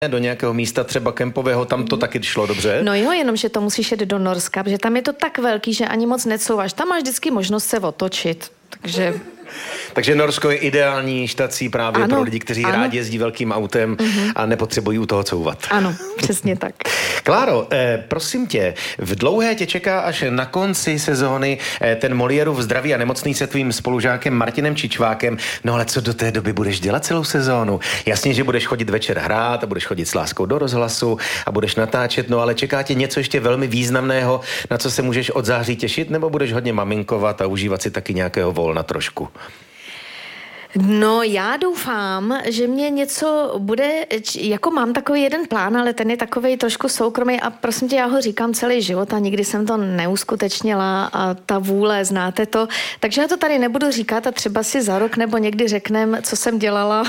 do nějakého místa třeba kempového, tam to taky šlo dobře? No jo, jenomže to musíš jet do Norska, protože tam je to tak velký, že ani moc necouváš. Tam máš vždycky možnost se otočit, Takže Norsko je ideální štací právě pro lidi, kteří rádi jezdí velkým autem a nepotřebují u toho couvat. Ano, přesně tak. Kláro, prosím tě, v dlouhé tě čeká až na konci sezóny ten Moliérův Zdraví a nemocný se tvým spolužákem Martinem Čičvákem. No ale co do té doby budeš dělat celou sezónu? Jasně, že budeš chodit večer hrát a budeš chodit s láskou do rozhlasu a budeš natáčet, no ale čeká tě něco ještě velmi významného, na co se můžeš od září těšit, nebo budeš hodně maminkovat a užívat si taky nějakého volna trošku? No, já doufám, že mě něco bude, jako mám takový jeden plán, ale ten je takovej trošku soukromý a prosím tě, já ho říkám celý život a nikdy jsem to neuskutečnila a ta vůle, znáte to, takže já to tady nebudu říkat a třeba si za rok nebo někdy řeknem, co jsem dělala.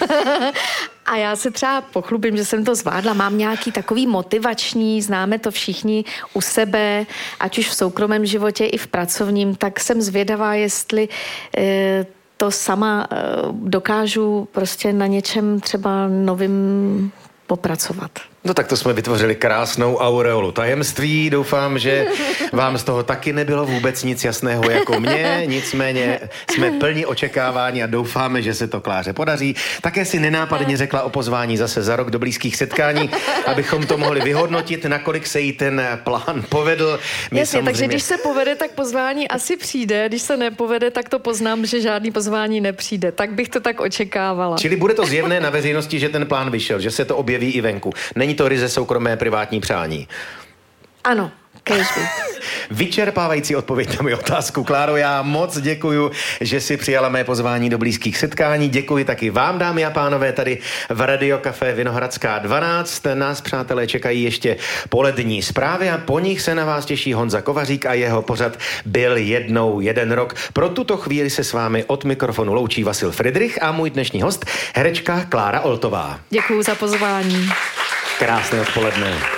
A já se třeba pochlubím, že jsem to zvládla. Mám nějaký takový motivační, známe to všichni u sebe, ať už v soukromém životě i v pracovním, tak jsem zvědavá, jestli to sama dokážu prostě na něčem třeba novým popracovat. No tak to jsme vytvořili krásnou aureolu tajemství. Doufám, že vám z toho taky nebylo vůbec nic jasného jako mně. Nicméně jsme plni očekávání a doufáme, že se to Kláře podaří. Také si nenápadně řekla o pozvání zase za rok do blízkých setkání, abychom to mohli vyhodnotit, nakolik se jí ten plán povedl. Jasně, takže když se povede, tak pozvání asi přijde. Když se nepovede, tak to poznám, že žádný pozvání nepřijde. Tak bych to tak očekávala. Čili bude to zjevné na veřejnosti, že ten plán vyšel, že se to objeví i venku. Není to ryze soukromé privátní přání. Ano, kéžby. Vyčerpávající odpověď na mou otázku. Kláro, já moc děkuju, že si přijala mé pozvání do blízkých setkání. Děkuji taky vám, dámy a pánové, tady v Radio Café Vinohradská 12. Nás, přátelé, čekají ještě polední zprávy a po nich se na vás těší Honza Kovařík a jeho pořad Byl jednou jeden rok. Pro tuto chvíli se s vámi od mikrofonu loučí Vasil Fridrich a můj dnešní host, herečka Klára Oltová. Děkuju za pozvání. Krásné odpoledne.